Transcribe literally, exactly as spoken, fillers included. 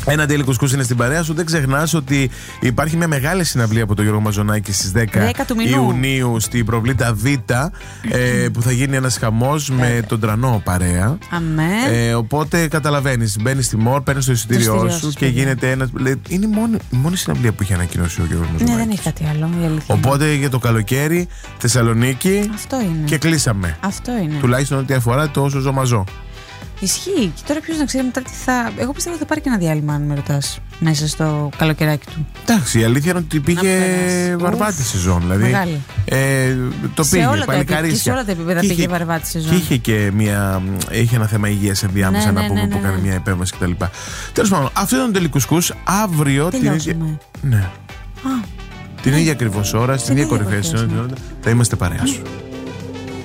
Ένα Daily Κουσκούς είναι στην παρέα σου. Δεν ξεχνάς ότι υπάρχει μια μεγάλη συναυλία από τον Γιώργο Μαζονάκη στις δέκα Ιουνίου στην Προβλήτα Β, ε, που θα γίνει ένας χαμός με τον Τρανό παρέα. Ε, οπότε καταλαβαίνεις, μπαίνεις στη Μόρ, παίρνεις το εισιτήριό σου και γίνεται ένας. Είναι η μόνη, η μόνη συναυλία που έχει ανακοινώσει ο Γιώργος Μαζονάκης. Ναι, δεν έχει κάτι άλλο. Οπότε για το καλοκαίρι Θεσσαλονίκη. Αυτό είναι. Και κλείσαμε. Αυτό είναι. Τουλάχιστον ό,τι αφορά το όσο ζωμαζό. Ισχύει. Και τώρα ποιος να ξέρει μετά τι θα. Εγώ πιστεύω ότι θα πάρει και ένα διάλειμμα, αν με ρωτάς, μέσα στο καλοκαιράκι του. Εντάξει, η αλήθεια είναι ότι πήγε βαρβάτη σεζόν. Δηλαδή, ε, το πήγε. Και σε όλα τα επίπεδα πήγε βαρβάτη σεζόν. Και είχε και μια, είχε ένα θέμα υγείας ενδιάμεσα, ναι, να πούμε, ναι, ναι, ναι, που έκανε μια επέμβαση κτλ. Τέλος πάντων, αυτό ήταν το Daily Κουσκούς. Αύριο την ίδια. Ναι. Α, την ίδια ακριβώς ώρα, στην ίδια κορυφαία συνότητα θα είμαστε παρέα σου.